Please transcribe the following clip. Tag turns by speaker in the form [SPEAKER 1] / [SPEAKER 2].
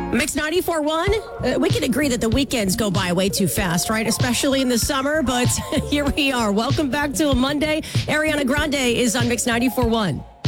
[SPEAKER 1] Mix 94.1. We can agree that the weekends go by way too fast, right? Especially in the summer. But here we are. Welcome back to a Monday. Ariana Grande is on Mix 94.1.